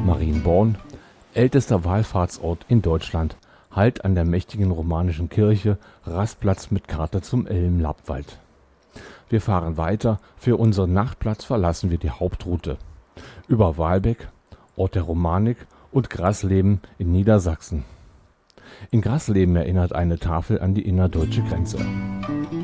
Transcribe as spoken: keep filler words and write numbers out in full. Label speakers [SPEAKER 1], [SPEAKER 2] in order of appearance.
[SPEAKER 1] Marienborn, ältester Wallfahrtsort in Deutschland, Halt an der mächtigen romanischen Kirche, Rastplatz mit Karte zum Elm-Lappwald. Wir fahren weiter, für unseren Nachtplatz verlassen wir die Hauptroute. Über Wahlbeck, Ort der Romanik, und Grasleben in Niedersachsen. In Grasleben erinnert eine Tafel an die innerdeutsche Grenze.